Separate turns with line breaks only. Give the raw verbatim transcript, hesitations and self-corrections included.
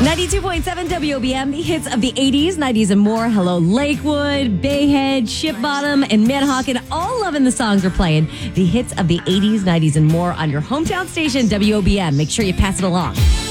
ninety-two point seven W O B M, the hits of the eighties, nineties, and more. Hello, Lakewood, Bayhead, Ship Bottom, and Manahawkin. All loving the songs we're playing. The hits of the eighties, nineties, and more on your hometown station, W O B M. Make sure you pass it along.